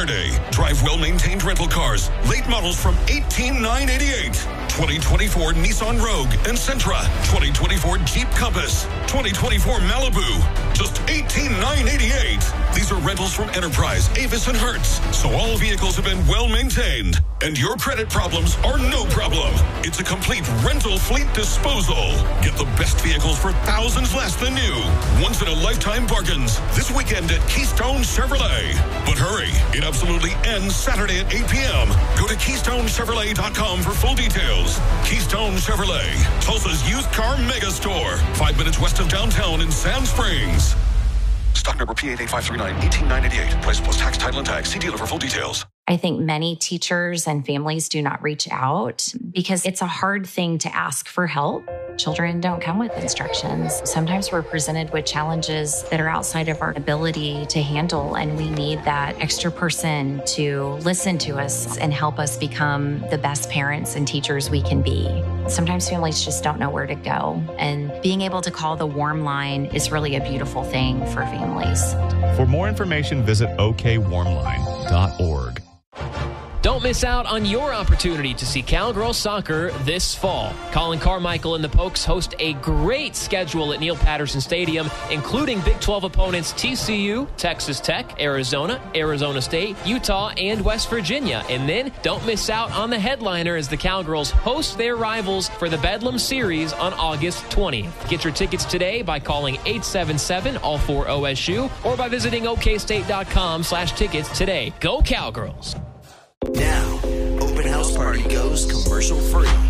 Saturday. Drive well-maintained rental cars, late models from $18,988. 2024 Nissan Rogue and Sentra. 2024 Jeep Compass. 2024 Malibu. Just $18,988. These are rentals from Enterprise, Avis, and Hertz. So all vehicles have been well-maintained. And your credit problems are no problem. It's a complete rental fleet disposal. Get the best vehicles for thousands less than new. Once-in-a-lifetime bargains this weekend at Keystone Chevrolet. But hurry, it absolutely ends Saturday at 8 p.m. Go to KeystoneChevrolet.com for full details. Keystone Chevrolet, Tulsa's used car mega store. 5 minutes west of downtown in Sand Springs. Stock number P88539, 18,988. Price plus tax, title, and tax. See dealer for full details. I think many teachers and families do not reach out because it's a hard thing to ask for help. Children don't come with instructions. Sometimes we're presented with challenges that are outside of our ability to handle, and we need that extra person to listen to us and help us become the best parents and teachers we can be. Sometimes families just don't know where to go, and being able to call the warm line is really a beautiful thing for families. For more information, visit okwarmline.org. Don't miss out on your opportunity to see Cowgirls soccer this fall. Colin Carmichael and the Pokes host a great schedule at Neil Patterson Stadium, including Big 12 opponents TCU, Texas Tech, Arizona, Arizona State, Utah, and West Virginia. And then don't miss out on the headliner as the Cowgirls host their rivals for the Bedlam Series on August 20th. Get your tickets today by calling 877-ALL-4-OSU or by visiting okstate.com/tickets today. Go Cowgirls! Now, Open House Party goes commercial free.